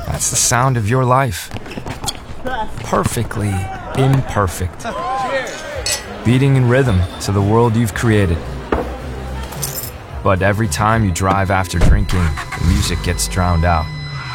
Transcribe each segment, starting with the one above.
That's the sound of your life. Perfectly imperfect. Beating in rhythm to the world you've created. But every time you drive after drinking, the music gets drowned out.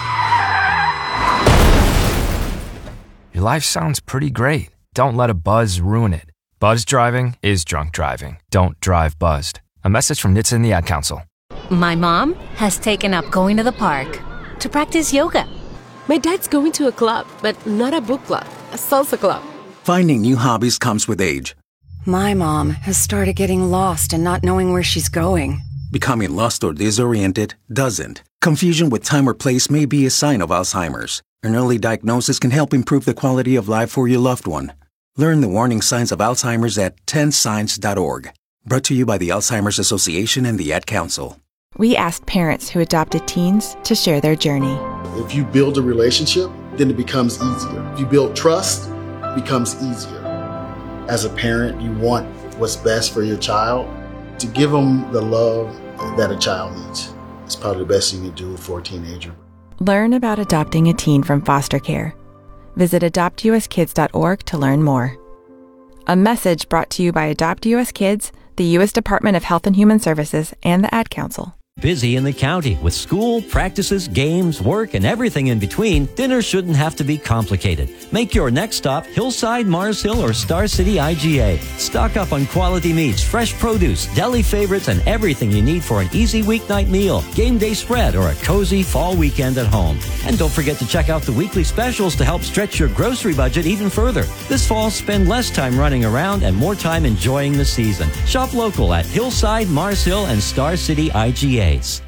Your life sounds pretty great. Don't let a buzz ruin it. Buzz driving is drunk driving. Don't drive buzzed. A message from NHTSA and the Ad Council. My mom has taken up going to the park to practice yoga. My dad's going to a club, but not a book club, a salsa club. Finding new hobbies comes with age. My mom has started getting lost and not knowing where she's going. Becoming lost or disoriented doesn't. Confusion with time or place may be a sign of Alzheimer's. An early diagnosis can help improve the quality of life for your loved one. Learn the warning signs of Alzheimer's at 10signs.org. Brought to you by the Alzheimer's Association and the Ad Council. We asked parents who adopted teens to share their journey. If you build a relationship, then it becomes easier. If you build trust, it becomes easier. As a parent, you want what's best for your child. To give them the love that a child needs. It's probably the best thing you do for a teenager. Learn about adopting a teen from foster care. Visit adoptuskids.org to learn more. A message brought to you by Adopt US Kids, the U.S. Department of Health and Human Services, and the Ad Council. Busy in the county with school, practices, games, work, and everything in between, dinner shouldn't have to be complicated. Make your next stop Hillside, Mars Hill, or Star City IGA. Stock up on quality meats, fresh produce, deli favorites, and everything you need for an easy weeknight meal, game day spread, or a cozy fall weekend at home. And don't forget to check out the weekly specials to help stretch your grocery budget even further. This fall, spend less time running around and more time enjoying the season. Shop local at Hillside, Mars Hill, and Star City IGA. It's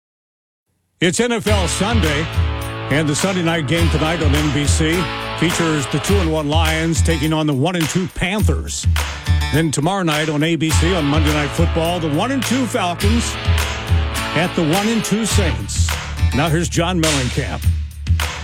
NFL Sunday, and the Sunday night game tonight on NBC features the 2-1 Lions taking on the 1-2 Panthers. Then tomorrow night on ABC on Monday Night Football, the 1-2 Falcons at the 1-2 Saints. Now here's John Mellencamp.